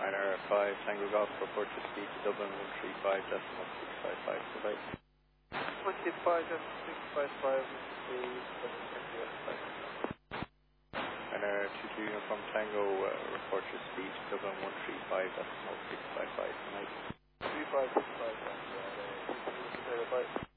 Ryanair 5 Tango Golf, report to speed to Dublin 135.655. Goodbye. 135.655 Ryanair 22 Uniform Tango, report to speed to Dublin 135.655. Good night. 3565.